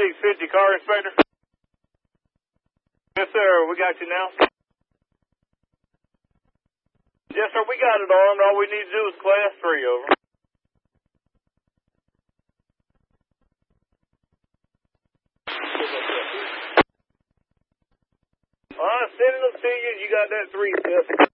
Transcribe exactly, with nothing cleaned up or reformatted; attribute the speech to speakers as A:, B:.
A: six fifty car inspector. Yes, sir. We got you now. Yes, sir. We got it armed. All we need to do is class three, over. All right, sending them to you. You got that three, yes.